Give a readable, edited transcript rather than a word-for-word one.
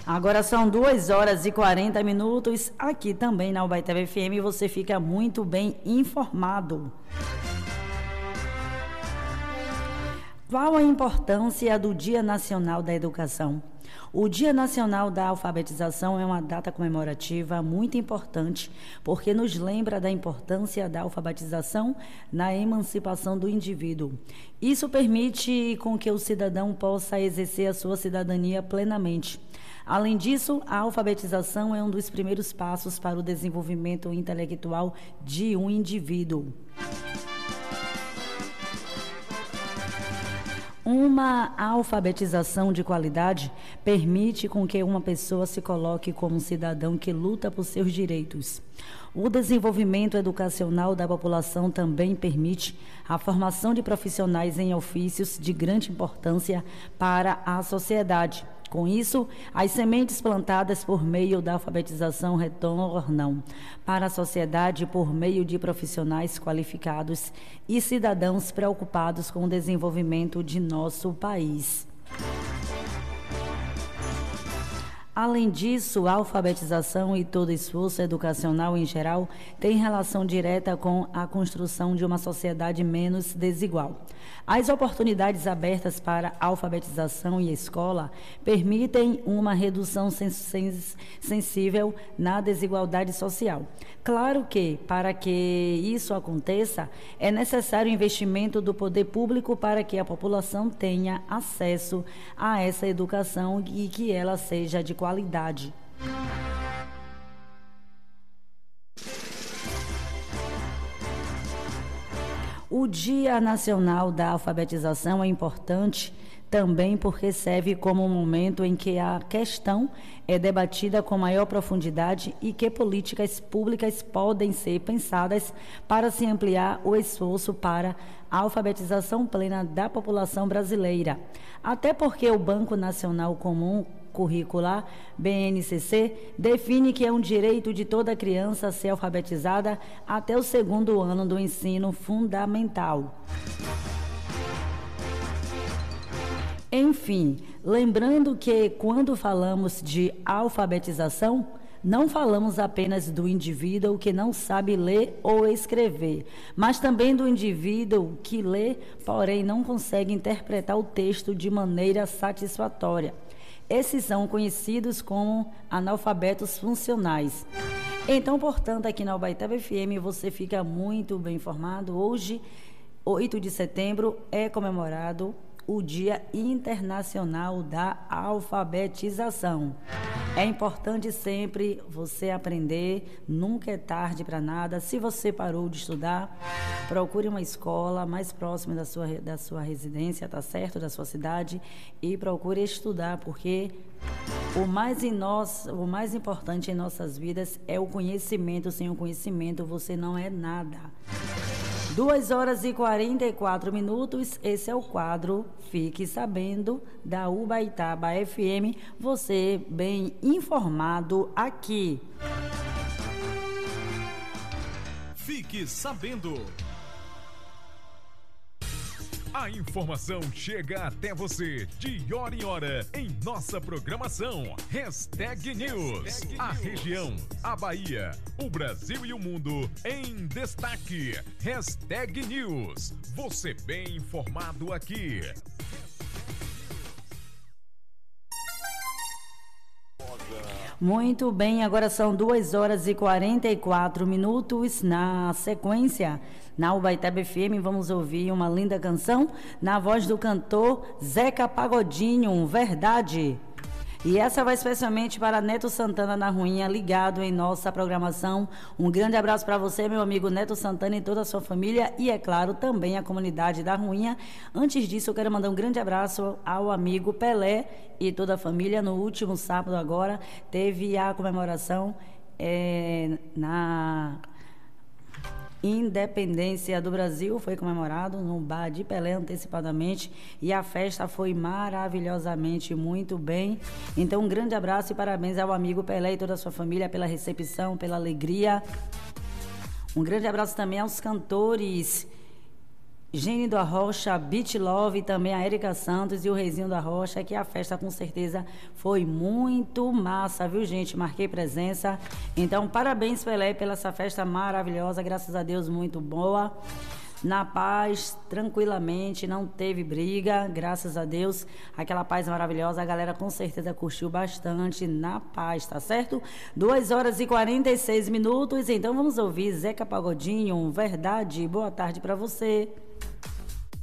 Agora são 2h40. Aqui também na Ubaitaba FM você fica muito bem informado. Qual a importância do Dia Nacional da Educação? O Dia Nacional da Alfabetização é uma data comemorativa muito importante porque nos lembra da importância da alfabetização na emancipação do indivíduo. Isso permite com que o cidadão possa exercer a sua cidadania plenamente. Além disso, a alfabetização é um dos primeiros passos para o desenvolvimento intelectual de um indivíduo. Uma alfabetização de qualidade permite com que uma pessoa se coloque como um cidadão que luta por seus direitos. O desenvolvimento educacional da população também permite a formação de profissionais em ofícios de grande importância para a sociedade. Com isso, as sementes plantadas por meio da alfabetização retornam para a sociedade por meio de profissionais qualificados e cidadãos preocupados com o desenvolvimento de nosso país. Além disso, a alfabetização e todo esforço educacional em geral tem relação direta com a construção de uma sociedade menos desigual. As oportunidades abertas para alfabetização e escola permitem uma redução sensível na desigualdade social. Claro que, para que isso aconteça, é necessário investimento do poder público para que a população tenha acesso a essa educação e que ela seja de qualidade. O Dia Nacional da Alfabetização é importante também porque serve como um momento em que a questão é debatida com maior profundidade e que políticas públicas podem ser pensadas para se ampliar o esforço para a alfabetização plena da população brasileira. Até porque o Banco Nacional Comum Curricular, BNCC, define que é um direito de toda criança ser alfabetizada até o 2º ano do ensino fundamental. Enfim, lembrando que quando falamos de alfabetização, não falamos apenas do indivíduo que não sabe ler ou escrever, mas também do indivíduo que lê, porém não consegue interpretar o texto de maneira satisfatória. Esses são conhecidos como analfabetos funcionais. Então, portanto, aqui na Ubaitaba FM você fica muito bem informado. Hoje, 8 de setembro, é comemorado o Dia Internacional da Alfabetização. É importante sempre você aprender, nunca é tarde para nada. Se você parou de estudar, procure uma escola mais próxima da sua residência, tá certo? Da sua cidade, e procure estudar, porque o mais importante em nossas vidas é o conhecimento. Sem o conhecimento, você não é nada. 2h44, esse é o quadro Fique Sabendo, da Ubaitaba FM, você bem informado aqui. Fique Sabendo. A informação chega até você de hora em hora em nossa programação. #News. A região, a Bahia, o Brasil e o mundo em destaque. #News. Você bem informado aqui. Muito bem, agora são 2h44. Na sequência, na Ubaitaba FM, vamos ouvir uma linda canção na voz do cantor Zeca Pagodinho, Verdade. E essa vai especialmente para Neto Santana na Ruinha, ligado em nossa programação. Um grande abraço para você, meu amigo Neto Santana, e toda a sua família e, é claro, também a comunidade da Ruinha. Antes disso, eu quero mandar um grande abraço ao amigo Pelé e toda a família. No último sábado agora, teve a comemoração na Independência do Brasil, foi comemorado no bar de Pelé antecipadamente, e a festa foi maravilhosamente muito bem. Então, um grande abraço e parabéns ao amigo Pelé e toda a sua família pela recepção, pela alegria. Um grande abraço também aos cantores Gene do Arrocha, Beach Love, também a Érica Santos e o Reizinho do Arrocha, que a festa com certeza foi muito massa, viu, gente? Marquei presença. Então, parabéns, Pelé, pela essa festa maravilhosa, graças a Deus, muito boa. Na paz, tranquilamente, não teve briga, graças a Deus, aquela paz maravilhosa, a galera com certeza curtiu bastante na paz, tá certo? 2h46, então vamos ouvir Zeca Pagodinho, Verdade, boa tarde pra você.